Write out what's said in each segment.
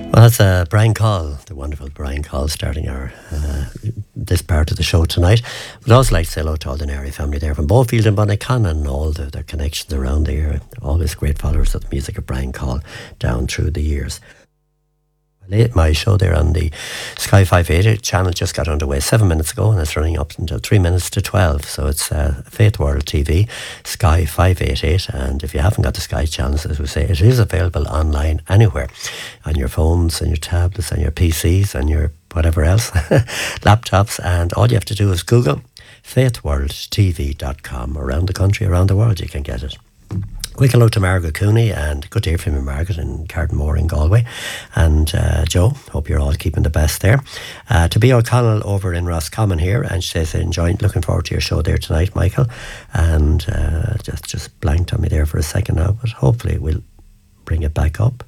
Well, that's Brian Call, the wonderful Brian Call, starting our this part of the show tonight. We'd also like to say hello to all the Neri family there from Bowfield and Bonnycon and all their connections around there. Always great followers of the music of Brian Call down through the years. My show there on the Sky 580 channel just got underway 7 minutes ago, and it's running up until 3 minutes to 12. So it's Faith World TV, Sky 588. And if you haven't got the Sky channels, as we say, it is available online anywhere, on your phones and your tablets and your PCs and your whatever else, laptops. And all you have to do is Google faithworldtv.com. Around the country, around the world, you can get it. Quick hello to Margaret Cooney, and good to hear from you, Margaret, in Cardenmore in Galway. And Joe, hope you're all keeping the best there. To B. O'Connell over in Roscommon here, and she says, looking forward to your show there tonight, Michael. And just blanked on me there for a second now, but hopefully we'll bring it back up.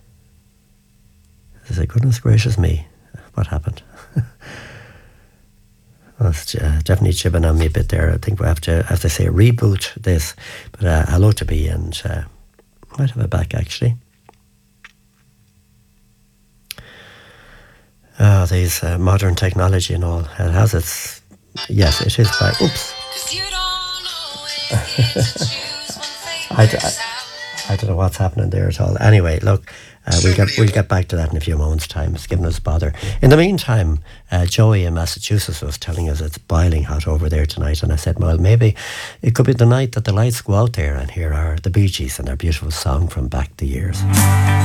I said, goodness gracious me, what happened? Well, it's definitely chipping on me a bit there. I think we have to, as they say, reboot this. But hello to be, and might have it back actually. These modern technology and all. It has its... Yes, it is back. Oops. I don't know what's happening there at all. Anyway, look, we'll get back to that in a few moments' time. It's giving us bother. In the meantime, Joey in Massachusetts was telling us it's boiling hot over there tonight, and I said, well, maybe it could be the night that the lights go out there, and here are the Bee Gees and their beautiful song from back the years.